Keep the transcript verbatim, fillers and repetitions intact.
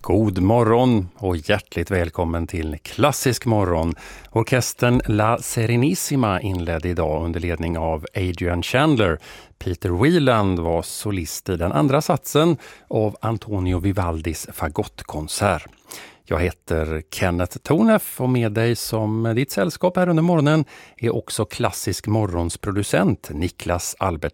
God morgon och hjärtligt välkommen till Klassisk morgon. Orkestern La Serenissima inledde idag under ledning av Adrian Chandler. Peter Wieland var solist i den andra satsen av Antonio Vivaldis fagottkonsert. Jag heter Kenneth Tornef och med dig som ditt sällskap här under morgonen är också Klassisk morgons producent Niklas Albertsson.